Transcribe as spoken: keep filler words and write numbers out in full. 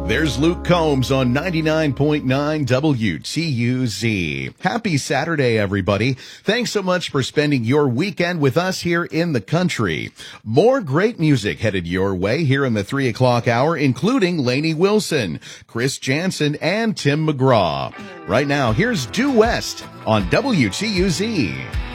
There's Luke Combs on ninety-nine point nine W T U Z. Happy Saturday, everybody. Thanks so much for spending your weekend with us here in the country. More great music headed your way here in the three o'clock hour, including Lainey Wilson, Chris Jansen, and Tim McGraw. Right now, here's Due West on W T U Z.